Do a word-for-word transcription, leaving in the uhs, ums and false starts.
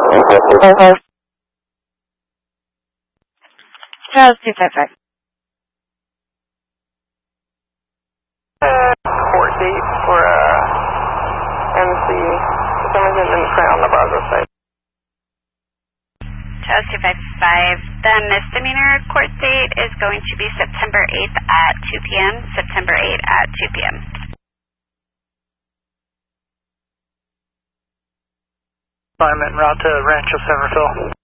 Charles two five five. Uh, court date for uh, M C. For some reason, didn't print on the browser site. Charles two five five. The misdemeanor court date is going to be September eighth at two P M September eighth at two P M I'm en route to Rancho San Rafael.